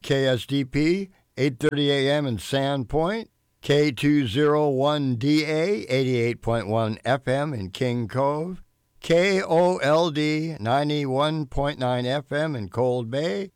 KSDP, 8:30 a.m. in Sandpoint, K201DA, 88.1 FM in King Cove, KOLD, 91.9 FM in Cold Bay,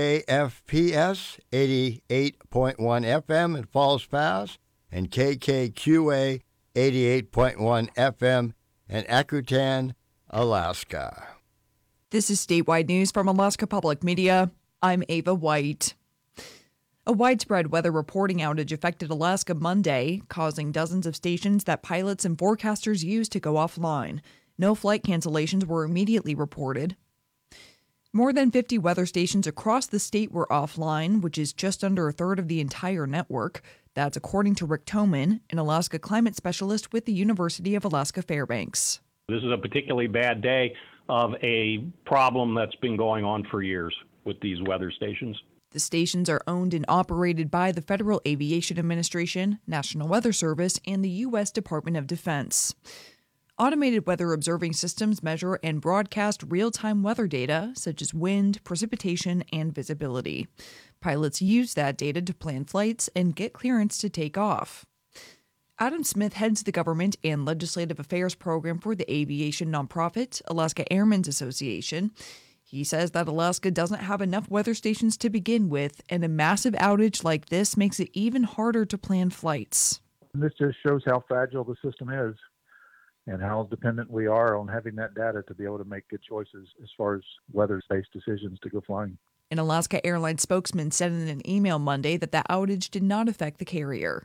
KFPS, 88.1 FM in Falls Pass, and KKQA, 88.1 FM in Akutan, Alaska. This is statewide news from Alaska Public Media. I'm Ava White. A widespread weather reporting outage affected Alaska Monday, causing dozens of stations that pilots and forecasters use to go offline. No flight cancellations were immediately reported. More than 50 weather stations across the state were offline, which is just under a third of the entire network. That's according to Rick Toman, an Alaska climate specialist with the University of Alaska Fairbanks. This is a particularly bad day of a problem that's been going on for years with these weather stations. The stations are owned and operated by the Federal Aviation Administration, National Weather Service, and the U.S. Department of Defense. Automated weather observing systems measure and broadcast real-time weather data, such as wind, precipitation, and visibility. Pilots use that data to plan flights and get clearance to take off. Adam Smith heads the Government and Legislative Affairs program for the aviation nonprofit, Alaska Airmen's Association. He says that Alaska doesn't have enough weather stations to begin with, and a massive outage like this makes it even harder to plan flights. This just shows how fragile the system is and how dependent we are on having that data to be able to make good choices as far as weather-based decisions to go flying. An Alaska Airlines spokesman said in an email Monday that the outage did not affect the carrier.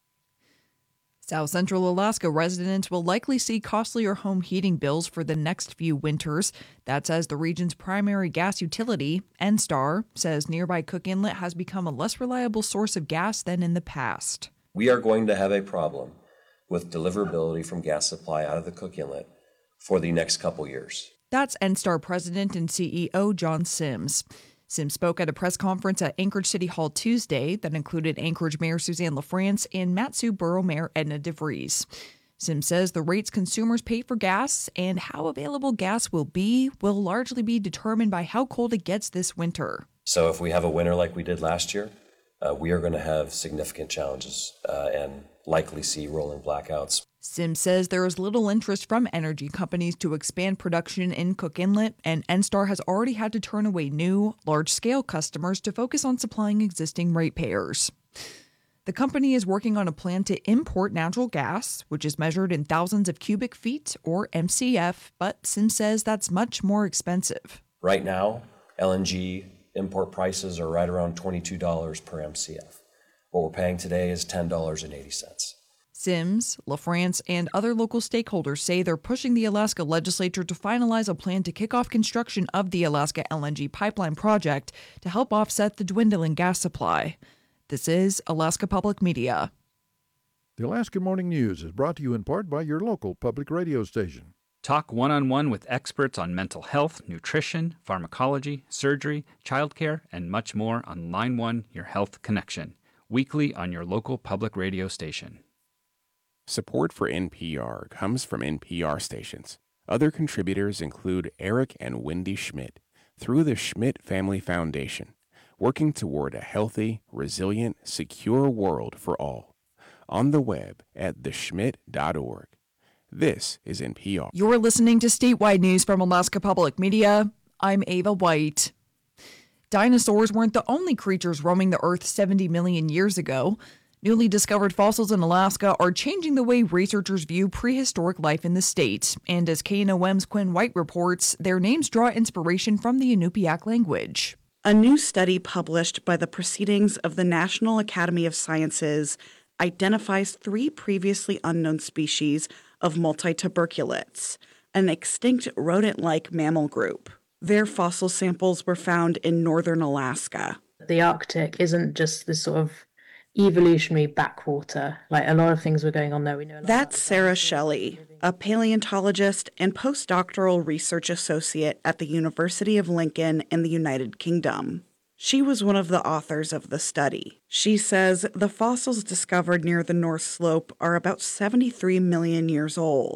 South Central Alaska residents will likely see costlier home heating bills for the next few winters. That's as the region's primary gas utility, NSTAR, says nearby Cook Inlet has become a less reliable source of gas than in the past. We are going to have a problem with deliverability from gas supply out of the Cook Inlet for the next couple years. That's NSTAR President and CEO John Sims. Sims spoke at a press conference at Anchorage City Hall Tuesday that included Anchorage Mayor Suzanne LaFrance and Mat-Su Borough Mayor Edna DeVries. Sims says the rates consumers pay for gas and how available gas will largely be determined by how cold it gets this winter. So if we have a winter like we did last year, we are going to have significant challenges and likely see rolling blackouts. Sims says there is little interest from energy companies to expand production in Cook Inlet, and NSTAR has already had to turn away new, large-scale customers to focus on supplying existing ratepayers. The company is working on a plan to import natural gas, which is measured in thousands of cubic feet, or MCF, but Sims says that's much more expensive. Right now, LNG import prices are right around $22 per MCF. What we're paying today is $10.80. Sims, LaFrance, and other local stakeholders say they're pushing the Alaska legislature to finalize a plan to kick off construction of the Alaska LNG pipeline project to help offset the dwindling gas supply. This is Alaska Public Media. The Alaska Morning News is brought to you in part by your local public radio station. Talk one-on-one with experts on mental health, nutrition, pharmacology, surgery, childcare, and much more on Line 1, Your Health Connection, weekly on your local public radio station. Support for NPR comes from NPR stations. Other contributors include Eric and Wendy Schmidt through the Schmidt Family Foundation, working toward a healthy, resilient, secure world for all. On the web at theschmidt.org. This is NPR. You're listening to statewide news from Alaska Public Media. I'm Ava White. Dinosaurs weren't the only creatures roaming the Earth 70 million years ago. Newly discovered fossils in Alaska are changing the way researchers view prehistoric life in the state. And as KNOM's Quinn White reports, their names draw inspiration from the Inupiaq language. A new study published by the Proceedings of the National Academy of Sciences identifies 3 previously unknown species of multituberculates, an extinct rodent-like mammal group. Their fossil samples were found in northern Alaska. The Arctic isn't just this sort of evolutionary backwater. Like, a lot of things were going on there. We know. That's Sarah Shelley, a paleontologist and postdoctoral research associate at the University of Lincoln in the United Kingdom. She was one of the authors of the study. She says the fossils discovered near the North Slope are about 73 million years old.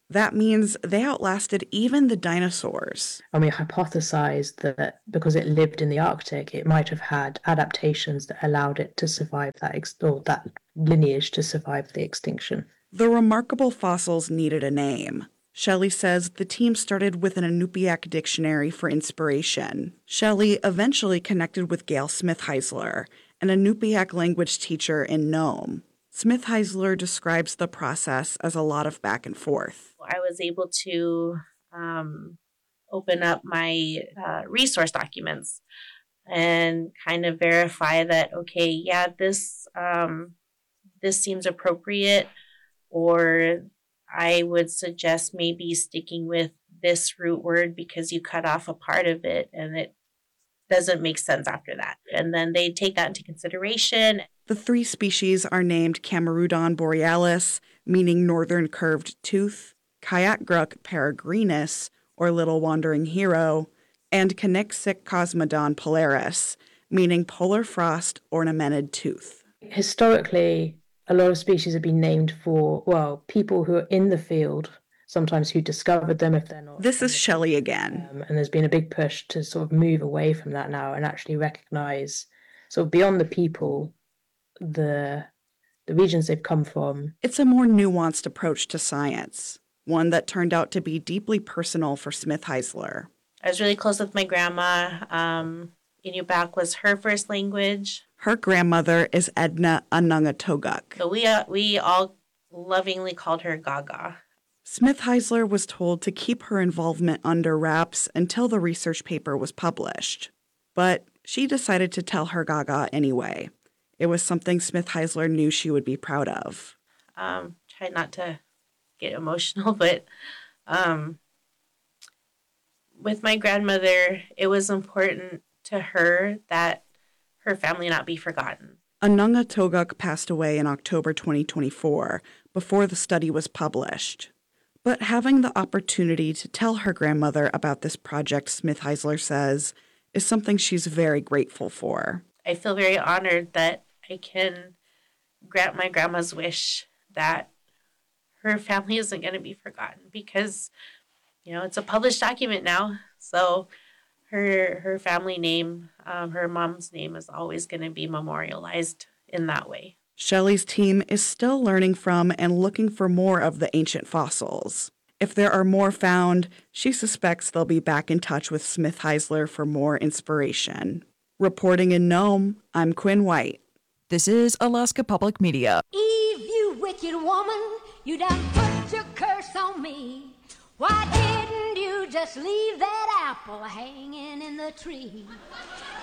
That means they outlasted even the dinosaurs. And we hypothesized that because it lived in the Arctic, it might have had adaptations that allowed it to survive that lineage to survive the extinction. The remarkable fossils needed a name. Shelley says the team started with an Inupiaq dictionary for inspiration. Shelley eventually connected with Gail Smith-Heisler, an Inupiaq language teacher in Nome. Smith-Heisler describes the process as a lot of back and forth. I was able to open up my resource documents and kind of verify that, okay, yeah, this seems appropriate, or I would suggest maybe sticking with this root word because you cut off a part of it and it doesn't make sense after that. And then they take that into consideration. The 3 species are named Camerudon borealis, meaning northern curved tooth, Kayakgruk peregrinus, or little wandering hero, and Cnixic cosmodon polaris, meaning polar frost ornamented tooth. Historically, a lot of species have been named for, well, people who are in the field, sometimes who discovered them if they're not. This is Shelley again. And there's been a big push to sort of move away from that now and actually recognize, sort of beyond the people, the regions they've come from. It's a more nuanced approach to science, one that turned out to be deeply personal for Smith-Heisler. I was really close with my grandma. Inupiaq was her first language. Her grandmother is Edna Anungatoguk. So we all lovingly called her Gaga. Smith-Heisler was told to keep her involvement under wraps until the research paper was published. But she decided to tell her Gaga anyway. It was something Smith-Heisler knew she would be proud of. Try not to get emotional, but with my grandmother, it was important to her that her family not be forgotten. Anungatoguk passed away in October 2024, before the study was published. But having the opportunity to tell her grandmother about this project, Smith-Heisler says, is something she's very grateful for. I feel very honored that I can grant my grandma's wish that her family isn't going to be forgotten because, you know, it's a published document now. So her family name, her mom's name is always going to be memorialized in that way. Shelley's team is still learning from and looking for more of the ancient fossils. If there are more found, she suspects they'll be back in touch with Smith-Heisler for more inspiration. Reporting in Nome, I'm Quinn White. This is Alaska Public Media. Eve, you wicked woman, you done put your curse on me. Why didn't you just leave that apple hanging in the tree?